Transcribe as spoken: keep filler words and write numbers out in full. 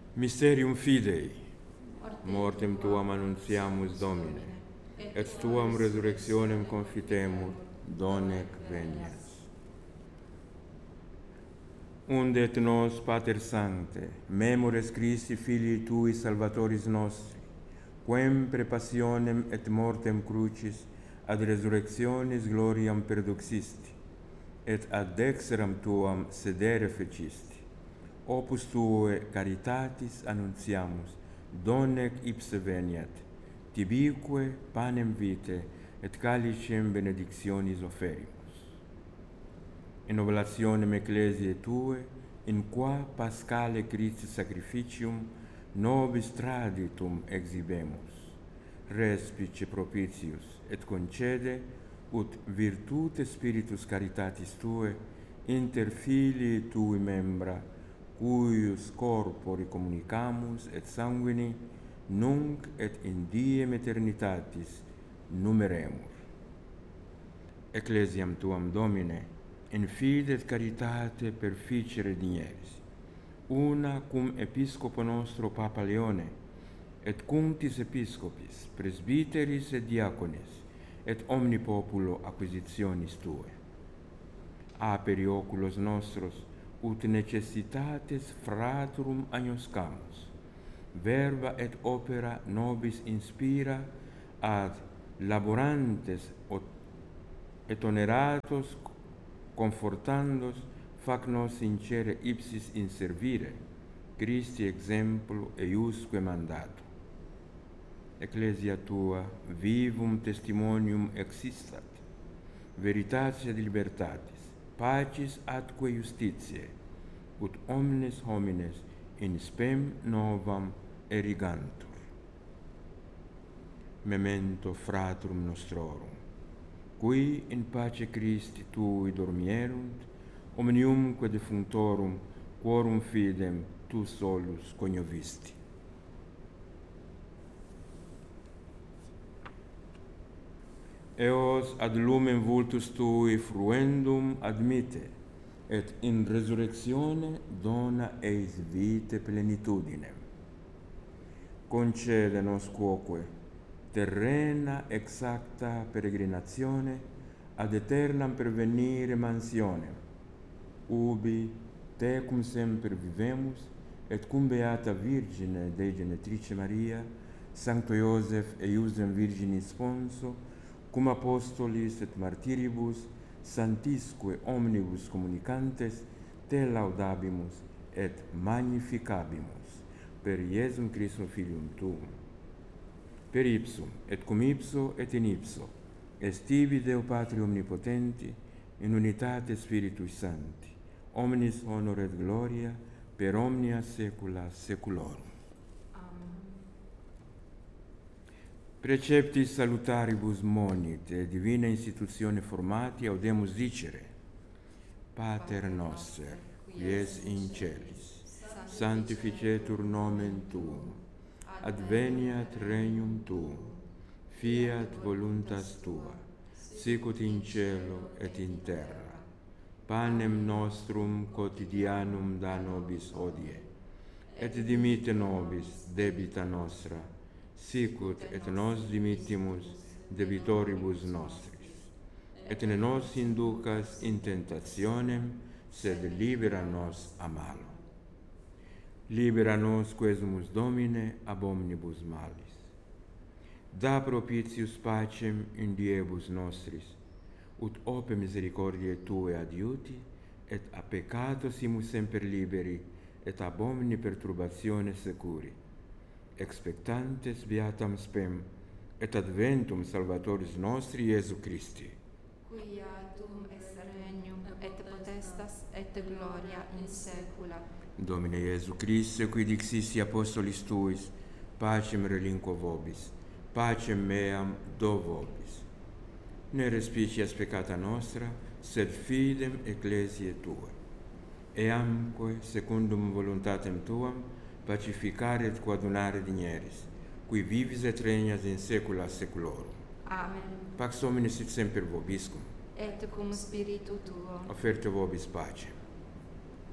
Mysterium Fidei, mortem tuam annuntiamus Domine, et tuam resurrectionem confitemur, donec venias. Unde et nos, Pater Sancte, memores Christi Filii Tui Salvatoris nostri, quem pre passionem et mortem crucis ad resurrectionis gloriam perduxisti, et ad dexteram Tuam sedere fecisti, opus Tue caritatis annuntiamus, donec ipse veniat, tibique panem vitae et calicem benedictionis oferimus. In oblationem Ecclesiae Tue, in qua Paschale Christi sacrificium nobis traditum exhibemus, respice propitius et concede ut virtute Spiritus Caritatis Tue inter filii Tui membra, cuius corpori communicamus et sanguini, nunc et in diem eternitatis numeremur. Ecclesiam Tuam, Domine, in fide et caritate perficere digneris, una cum Episcopo nostro Papa Leone, et cunctis Episcopis, presbiteris et diacones, et omni populo acquisitionis Tue. Aperi oculos nostros, ut necessitates fraturum agnoscamus, verba et opera nobis inspira ad laborantes et oneratos confortandos fac nos sincere ipsis in servire, Christi exemplo eiusque mandato. Ecclesia Tua vivum testimonium existat, veritatis et libertatis, pacis atque justitiae, ut omnes homines in spem novam erigantur. Memento fraturum nostrorum, qui in pace Christi Tui dormierunt, omniumque defunctorum, quorum fidem Tu solus coniovisti. Eos ad lumen vultus Tui fruendum admite, et in resurrectione dona eis vitae plenitudinem. Concede nos quoque terrena exacta peregrinazione ad aeternam pervenire mansionem, ubi Te cum semper vivemus, et cum Beata Virgine Dei Genetrice Maria, Sancto Iosef eiusdem Virginis sponso, cum apostolis et martiribus, santisque omnibus communicantes, Te laudabimus et magnificabimus, per Iesum Christum Filium Tuum. Per ipsum, et cum ipso, et in ipso, est tibi Deo Patri Omnipotenti, in unitate Spiritui Sancti, omnis honor et gloria, per omnia saecula saeculorum. Amen. Preceptis salutaribus monit, e divina institutione formati, audemus dicere: Pater noster, qui es in celis, sanctificetur nomen Tuum, adveniat regnum Tuum, fiat voluntas Tua, sicut in cielo et in terra. Panem nostrum quotidianum da nobis hodie, et dimitte nobis debita nostra, sicut et nos dimittimus debitoribus nostris. Et ne nos inducas in tentationem, sed libera nos a malo. Libera nos quesumus Domine ab omnibus malis. Da propitius pacem in diebus nostris, ut ope misericordiae Tue adiuti, et a peccato simus semper liberi, et ab omni perturbatione securi, expectantes beatam spem, et adventum Salvatoris nostri Iesu Christi. Quia Tuum est regnum, et potestas, et gloria in saecula. Domine Iesu Christe, qui dixisti apostolis Tuis, pacem relinquo vobis, pacem meam do vobis. Ne respicias peccata nostra, sed fidem ecclesiae Tuae. Eamque, secundum voluntatem Tuam, pacificare et coadunare digneris, qui vivis et regnas in saecula saeculorum. Amen. Pax Domini sit semper vobiscum. Et cum spiritu Tuo. Offerte vobis pacem.